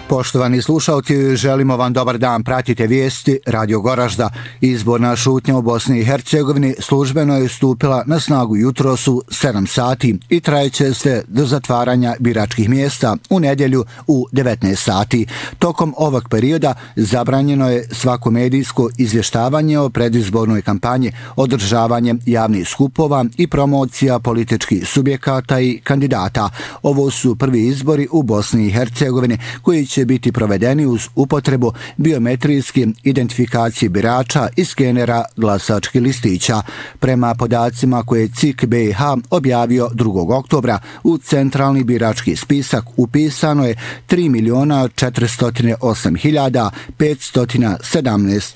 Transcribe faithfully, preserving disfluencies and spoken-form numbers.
Poštovani slušalci, želimo vam dobar dan, pratite vijesti Radio Goražda. Izborna šutnja u Bosni i Hercegovini službeno je stupila na snagu jutros u sedam sati i trajeće se do zatvaranja biračkih mjesta u nedjelju u devetnaest sati. Tokom ovog perioda zabranjeno je svako medijsko izvještavanje o predizbornoj kampanji, održavanje javnih skupova i promocija političkih subjekata i kandidata. Ovo su prvi izbori u Bosni i Hercegovini koji će biti provedeni uz upotrebu biometrijske identifikacije birača i skenera glasačkih listića. Prema podacima koje je C I K B i H objavio drugog oktobra, u centralni birački spisak upisano je tri miliona četiristo osam hiljada petsto sedamnaest